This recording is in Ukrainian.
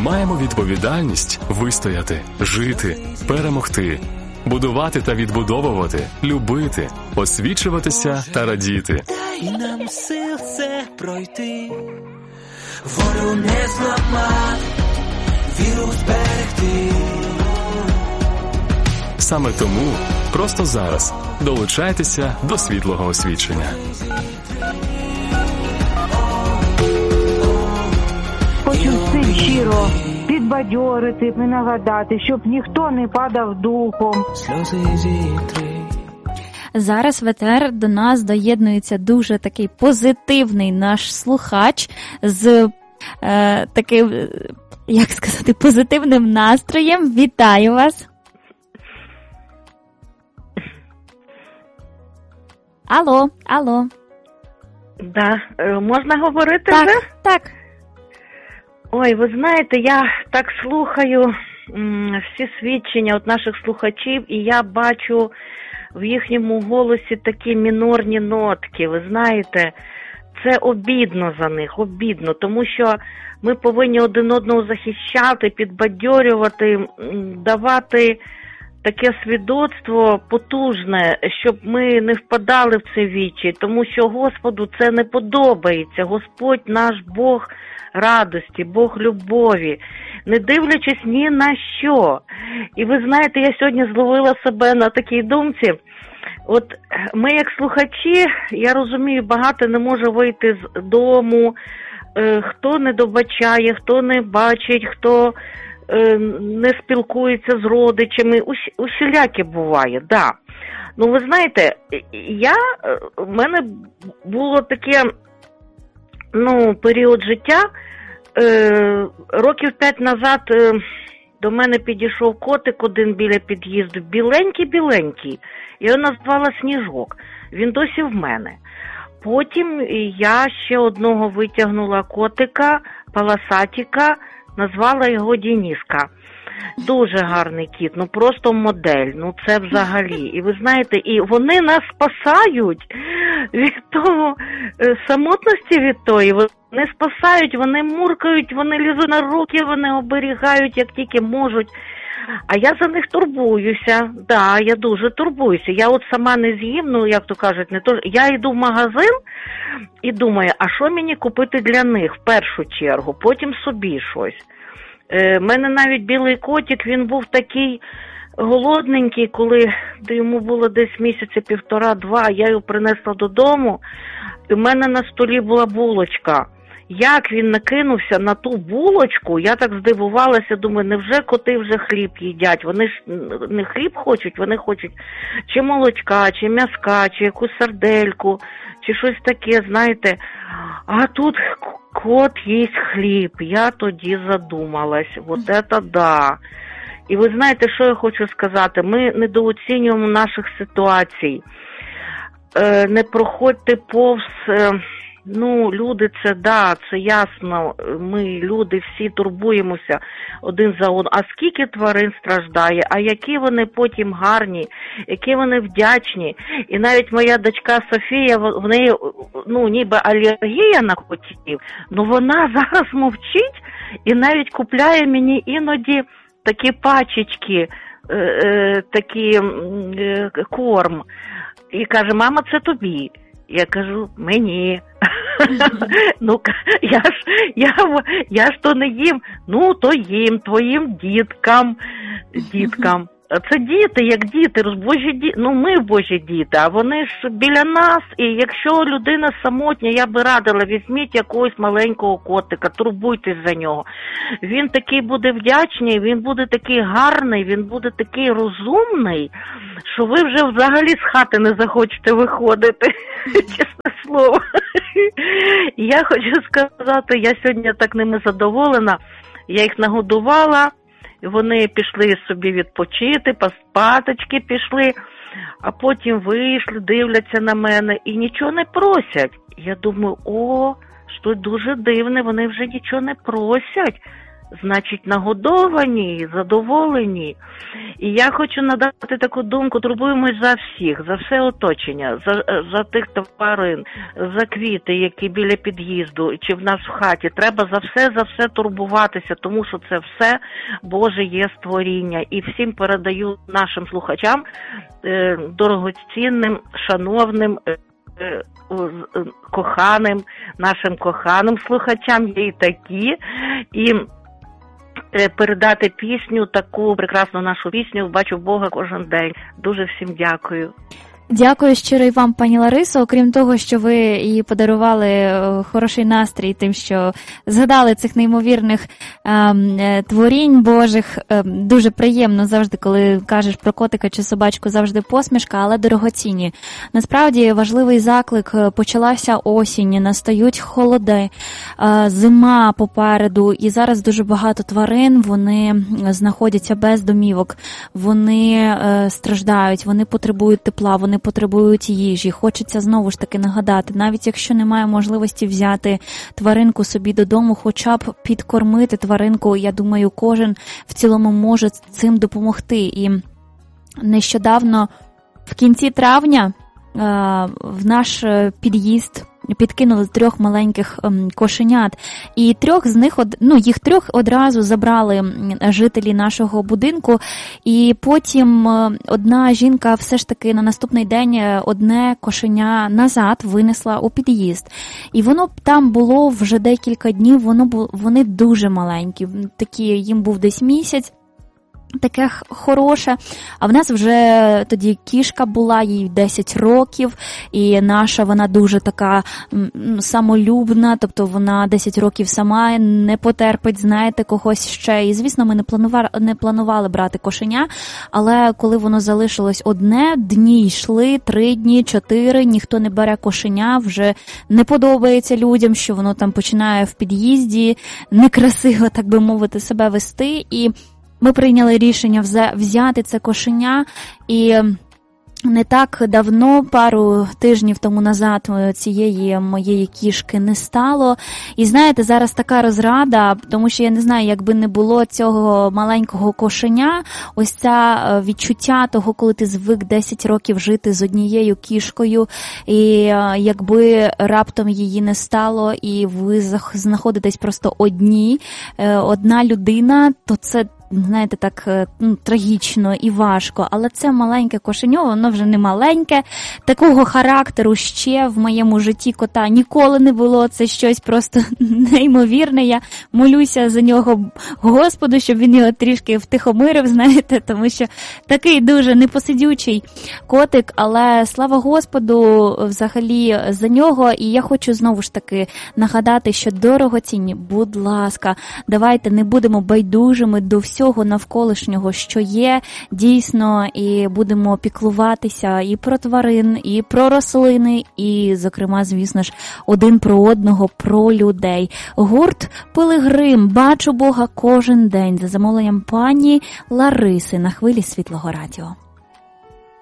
маємо відповідальність вистояти, жити, перемогти, будувати та відбудовувати, любити, освічуватися та радіти. Дай нам сил це пройти, волю не зламати, віру зберегти. Саме тому просто зараз долучайтеся до світлого освічення. Хочу всім щиро підбадьорити і нагадати, щоб ніхто не падав духом. Сльози зітри. Зараз в етер до нас доєднується дуже такий позитивний наш слухач з таким, як сказати, позитивним настроєм. Вітаю вас! Алло. Да, можна говорити так, вже? Так. Ой, ви знаєте, я так слухаю всі свідчення от наших слухачів, і я бачу в їхньому голосі такі мінорні нотки. Ви знаєте, це обідно за них, обідно, тому що ми повинні один одного захищати, підбадьорювати, давати таке свідоцтво потужне, щоб ми не впадали в це вічі, тому що Господу це не подобається. Господь наш Бог радості, Бог любові, не дивлячись ні на що. І ви знаєте, я сьогодні зловила себе на такій думці. От ми як слухачі, я розумію, багато не може вийти з дому, хто не добачає, хто не бачить, хто не спілкується з родичами, усіляке буває, да. Ну, ви знаєте, в мене було таке, період життя, років 5 назад до мене підійшов котик один біля під'їзду, біленький, його назвала Сніжок, він досі в мене. Потім я ще одного витягнула котика, полосатика, назвала його Дениска. Дуже гарний кіт, просто модель, це взагалі. І ви знаєте, і вони нас спасають від того, самотності від тої, вони спасають, вони муркають, вони лізуть на руки, вони оберігають, як тільки можуть. А я за них турбуюся, да, я дуже турбуюся. Я от сама не з'їм, як то кажуть, не то. Я йду в магазин і думаю, а що мені купити для них в першу чергу, потім собі щось. Мене навіть білий котик, він був такий голодненький, коли йому було десь місяця 1,5-2, я його принесла додому, і в мене на столі була булочка. Як він накинувся на ту булочку, я так здивувалася, думаю, невже коти вже хліб їдять? Вони ж не хліб хочуть, вони хочуть чи молочка, чи м'яска, чи якусь сардельку, чи щось таке, знаєте. А тут кот їсть хліб. Я тоді задумалась. Вот это да. І ви знаєте, що я хочу сказати? Ми недооцінюємо наших ситуацій. Не проходьте повз... люди, це ясно, ми, люди, всі турбуємося один за одним. А скільки тварин страждає, а які вони потім гарні, які вони вдячні. І навіть моя дочка Софія, в неї, ніби алергія на котів, вона зараз мовчить і навіть купляє мені іноді такі пачечки, корм. І каже, мама, це тобі. Я кажу, мені. Я ж то не їм. То їм, твоїм діткам. Це діти, як діти, Божі діти. Ми Божі діти, а вони ж біля нас. І якщо людина самотня, я би радила, візьміть якогось маленького котика, турбуйтесь за нього. Він такий буде вдячний, він буде такий гарний, він буде такий розумний, що ви вже взагалі з хати не захочете виходити, чесне слово. Я хочу сказати, я сьогодні так ними задоволена, я їх нагодувала, вони пішли собі відпочити, поспаточки пішли, а потім вийшли, дивляться на мене і нічого не просять. Я думаю, що дуже дивне, вони вже нічого не просять. значить нагодовані, задоволені. І я хочу надати таку думку, турбуємось за всіх, за все оточення, за тих тварин, за квіти, які біля під'їзду, чи в нас в хаті. Треба за все турбуватися, тому що це все Боже є створіння. І всім передаю нашим слухачам, дорогоцінним, шановним, коханим, нашим коханим слухачам, є і такі, і передати пісню, таку прекрасну нашу пісню «Бачу Бога кожен день». Дуже всім дякую. Дякую щиро і вам, пані Ларисо. Окрім того, що ви їй подарували хороший настрій тим, що згадали цих неймовірних творінь Божих. Дуже приємно завжди, коли кажеш про котика чи собачку, завжди посмішка, але дорогоцінні. Насправді важливий заклик. Почалася осінь, настають холоди, зима попереду, і зараз дуже багато тварин, вони знаходяться без домівок, вони страждають, вони потребують тепла, вони потребують їжі. Хочеться знову ж таки нагадати, навіть якщо немає можливості взяти тваринку собі додому, хоча б підкормити тваринку, я думаю, кожен в цілому може цим допомогти. І нещодавно, в кінці травня, в наш під'їзд підкинули 3 маленьких кошенят. І 3 з них, їх 3 одразу забрали жителі нашого будинку. І потім одна жінка все ж таки на наступний день одне кошеня назад винесла у під'їзд. І воно там було вже декілька днів, вони дуже маленькі. Такі, їм був десь місяць. Таке хороше, а в нас вже тоді кішка була, їй 10 років, і наша, вона дуже така самолюбна, тобто вона 10 років сама не потерпить, знаєте, когось ще. І, звісно, ми не планували брати кошеня, але коли воно залишилось одне, дні йшли, 3 дні, 4, ніхто не бере кошеня, вже не подобається людям, що воно там починає в під'їзді некрасиво, так би мовити, себе вести, і ми прийняли рішення взяти це кошеня, і не так давно, пару тижнів тому назад, цієї моєї кішки не стало. І знаєте, зараз така розрада, тому що я не знаю, якби не було цього маленького кошеня, ось це відчуття того, коли ти звик 10 років жити з однією кішкою, і якби раптом її не стало, і ви знаходитесь просто одна людина, то це, знаєте, так трагічно і важко. Але це маленьке кошеньо, воно вже не маленьке. Такого характеру ще в моєму житті кота ніколи не було. Це щось просто неймовірне. Я молюся за нього Господу, щоб він його трішки втихомирив, знаєте, тому що такий дуже непосидючий котик. Але слава Господу взагалі за нього. І я хочу знову ж таки нагадати, що дорогоцінні, будь ласка, давайте не будемо байдужими до всього навколишнього, що є, дійсно, і будемо піклуватися і про тварин, і про рослини, і, зокрема, звісно ж, один про одного, про людей. Гурт «Пилигрим», «Бачу Бога кожен день» за замовленням пані Лариси на хвилі Світлого радіо.